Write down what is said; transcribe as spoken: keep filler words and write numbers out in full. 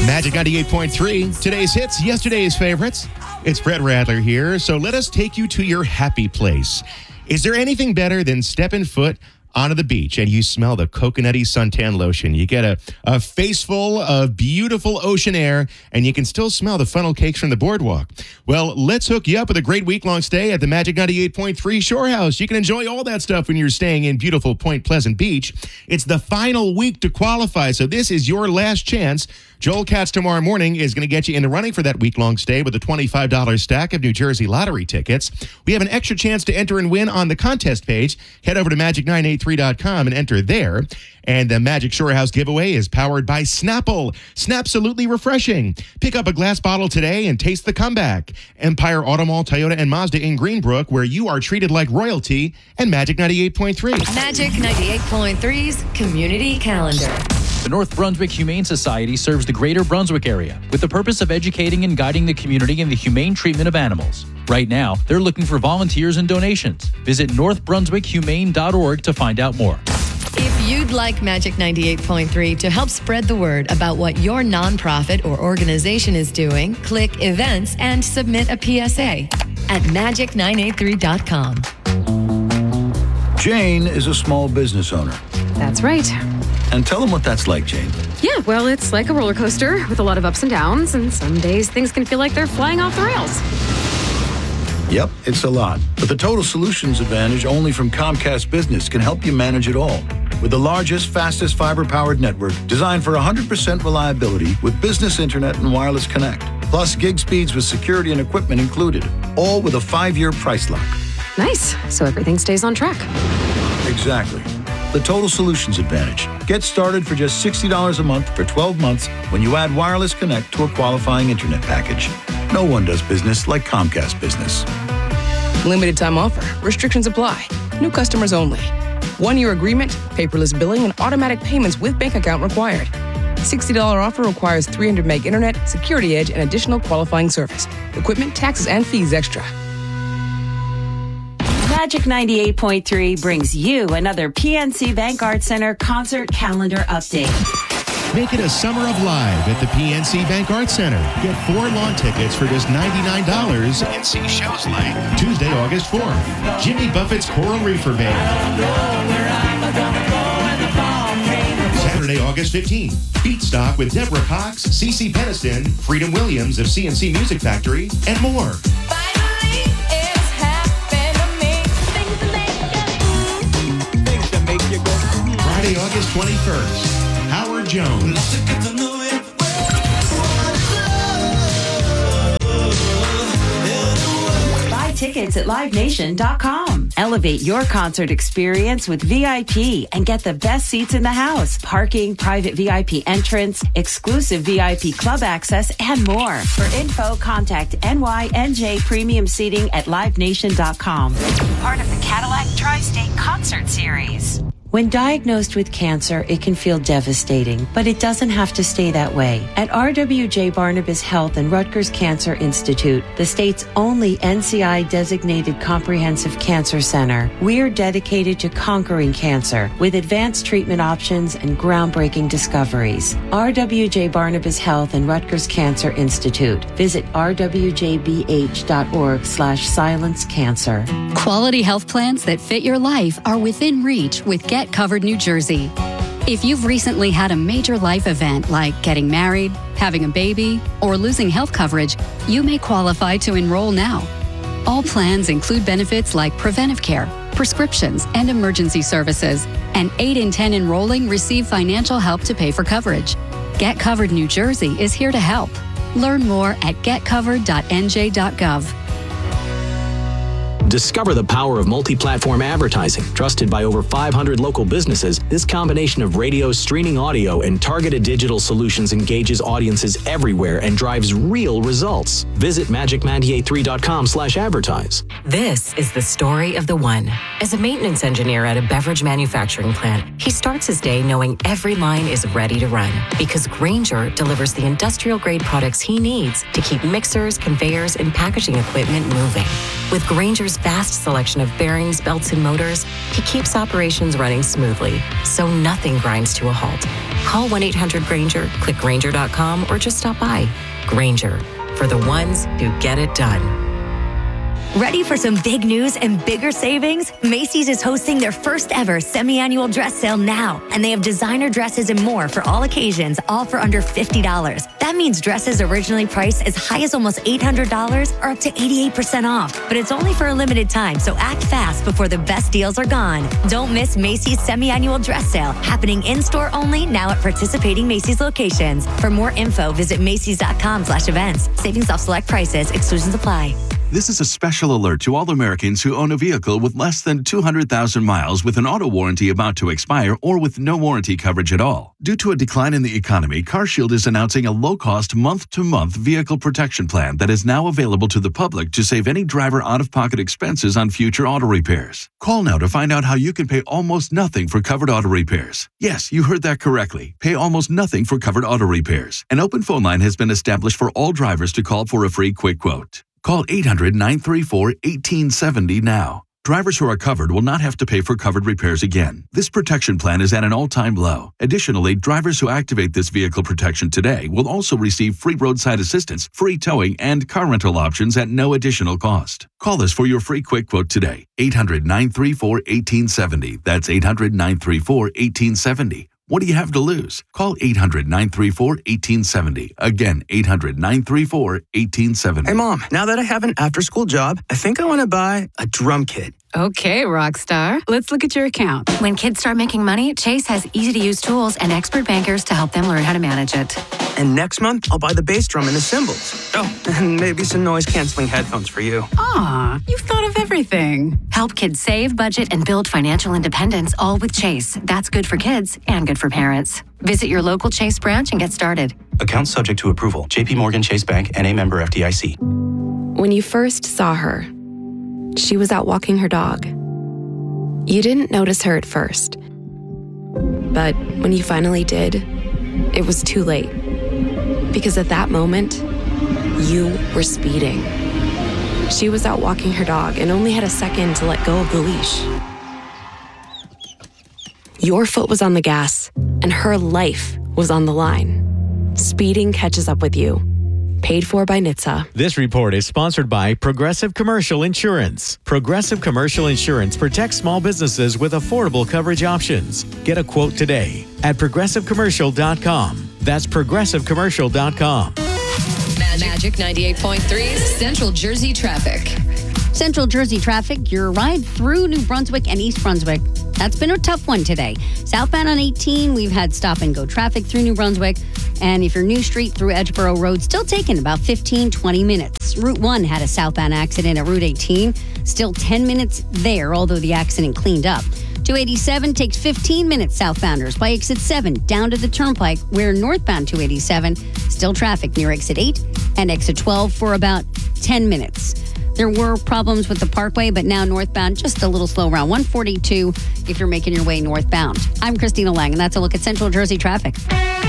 Magic ninety-eight point three, today's hits, yesterday's favorites. It's Brett Radler here, so let us take you to your happy place. Is there anything better than stepping foot onto the beach and you smell the coconutty suntan lotion? You get a, a face full of beautiful ocean air and you can still smell the funnel cakes from the boardwalk. Well, let's hook you up with a great week-long stay at the Magic ninety-eight point three Shore House. You can enjoy all that stuff when you're staying in beautiful Point Pleasant Beach. It's the final week to qualify, so this is your last chance. Joel Katz tomorrow morning is going to get you in the running for that week-long stay with a twenty-five dollars stack of New Jersey lottery tickets. We have an extra chance to enter and win on the contest page. Head over to magic nine eight three dot com and enter there. And the Magic Shore House giveaway is powered by Snapple. Snapsolutely refreshing. Pick up a glass bottle today and taste the comeback. Empire Auto Mall, Toyota, and Mazda in Greenbrook, where you are treated like royalty, and Magic ninety-eight point three. Magic ninety-eight point three's Community Calendar. The North Brunswick Humane Society serves the greater Brunswick area with the purpose of educating and guiding the community in the humane treatment of animals. Right now, they're looking for volunteers and donations. Visit north brunswick humane dot org to find out more. If you'd like Magic ninety-eight point three to help spread the word about what your nonprofit or organization is doing, click Events and submit a P S A at magic nine eight three dot com. Jane is a small business owner. That's right. And tell them what that's like, Jane. Yeah, well, it's like a roller coaster with a lot of ups and downs, and some days things can feel like they're flying off the rails. Yep, it's a lot. But the Total Solutions Advantage only from Comcast Business can help you manage it all. With the largest, fastest fiber-powered network designed for one hundred percent reliability with business internet and wireless connect. Plus gig speeds with security and equipment included. All with a five-year price lock. Nice. So everything stays on track. Exactly. The Total Solutions Advantage. Get started for just sixty dollars a month for twelve months when you add wireless connect to a qualifying internet package. No one does business like Comcast Business. Limited time offer. Restrictions apply. New customers only. One-year agreement, paperless billing, and automatic payments with bank account required. sixty dollars offer requires three hundred meg internet, security edge, and additional qualifying service. Equipment, taxes, and fees extra. Magic ninety-eight point three brings you another P N C Bank Arts Center concert calendar update. Make it a summer of live at the P N C Bank Arts Center. Get four lawn tickets for just ninety-nine dollars and see shows like Tuesday, August fourth, Jimmy Buffett's Coral Reefer Band. Saturday, August fifteenth, Beatstock with Deborah Cox, CeCe Peniston, Freedom Williams of C N C Music Factory, and more. Friday, August twenty-first, Howard Jones. Buy tickets at live nation dot com. Elevate your concert experience with V I P and get the best seats in the house. Parking, private V I P entrance, exclusive V I P club access, and more. For info, contact N Y N J Premium Seating at live nation dot com. Part of the Cadillac Tri-State Concert Series. When diagnosed with cancer, it can feel devastating, but it doesn't have to stay that way. At R W J Barnabas Health and Rutgers Cancer Institute, the state's only N C I-designated comprehensive cancer center, we're dedicated to conquering cancer with advanced treatment options and groundbreaking discoveries. R W J Barnabas Health and Rutgers Cancer Institute. Visit r w j b h dot org slash silence cancer. Quality health plans that fit your life are within reach with Get Covered New Jersey. If you've recently had a major life event like getting married, having a baby, or losing health coverage, you may qualify to enroll now. All plans include benefits like preventive care, prescriptions, and emergency services, and eight in ten enrolling receive financial help to pay for coverage. Get Covered New Jersey is here to help. Learn more at get covered dot n j dot gov. Discover the power of multi-platform advertising. Trusted by over five hundred local businesses, this combination of radio, streaming audio, and targeted digital solutions engages audiences everywhere and drives real results. Visit magic nine eight three dot com slash advertise. This is the story of the one. As a maintenance engineer at a beverage manufacturing plant, he starts his day knowing every line is ready to run because Grainger delivers the industrial-grade products he needs to keep mixers, conveyors, and packaging equipment moving. With Grainger's vast selection of bearings, belts, and motors, he keeps operations running smoothly, so nothing grinds to a halt. Call one eight hundred Grainger, click Grainger dot com, or just stop by. Grainger, for the ones who get it done. Ready for some big news and bigger savings? Macy's is hosting their first ever semi-annual dress sale now, and they have designer dresses and more for all occasions, all for under fifty dollars. That means dresses originally priced as high as almost eight hundred dollars are up to eighty-eight percent off. But it's only for a limited time, so act fast before the best deals are gone. Don't miss Macy's semi-annual dress sale, happening in-store only now at participating Macy's locations. For more info, visit Macy's dot com slash events. Savings off select prices. Exclusions apply. This is a special alert to all Americans who own a vehicle with less than two hundred thousand miles with an auto warranty about to expire or with no warranty coverage at all. Due to a decline in the economy, CarShield is announcing a low-cost month-to-month vehicle protection plan that is now available to the public to save any driver out-of-pocket expenses on future auto repairs. Call now to find out how you can pay almost nothing for covered auto repairs. Yes, you heard that correctly. Pay almost nothing for covered auto repairs. An open phone line has been established for all drivers to call for a free quick quote. Call eight hundred, nine three four, one eight seven zero now. Drivers who are covered will not have to pay for covered repairs again. This protection plan is at an all-time low. Additionally, drivers who activate this vehicle protection today will also receive free roadside assistance, free towing, and car rental options at no additional cost. Call us for your free quick quote today. eight hundred, nine three four, one eight seven zero. That's eight hundred, nine three four, one eight seven zero. What do you have to lose? Call eight hundred, nine three four, one eight seven zero. Again, eight hundred, nine three four, one eight seven zero. Hey, Mom, now that I have an after-school job, I think I want to buy a drum kit. Okay, Rockstar. Let's look at your account. When kids start making money, Chase has easy-to-use tools and expert bankers to help them learn how to manage it. And next month, I'll buy the bass drum and the cymbals. Oh, and maybe some noise-canceling headphones for you. Aw, you've thought of everything. Help kids save, budget, and build financial independence, all with Chase. That's good for kids and good for parents. Visit your local Chase branch and get started. Account subject to approval. J P Morgan Chase Bank N A member F D I C. When you first saw her, she was out walking her dog. You didn't notice her at first. But when you finally did, it was too late. Because at that moment, you were speeding. She was out walking her dog and only had a second to let go of the leash. Your foot was on the gas, and her life was on the line. Speeding catches up with you. Paid for by N H T S A. This report is sponsored by Progressive Commercial Insurance. Progressive Commercial Insurance protects small businesses with affordable coverage options. Get a quote today at progressive commercial dot com. That's progressive commercial dot com. Magic ninety-eight point three Central Jersey traffic. Central Jersey traffic, your ride through New Brunswick and East Brunswick. That's been a tough one today. Southbound on eighteen, we've had stop and go traffic through New Brunswick. And if you're New Street through Edgeboro Road, still taking about fifteen, twenty minutes. Route one had a southbound accident at Route eighteen. Still ten minutes there, although the accident cleaned up. two eighty-seven takes fifteen minutes southbounders by exit seven down to the Turnpike, where northbound two eighty-seven, still traffic near exit eight and exit twelve for about ten minutes. There were problems with the Parkway, but now northbound, just a little slow around one forty-two if you're making your way northbound. I'm Christina Lang, and that's a look at Central Jersey traffic.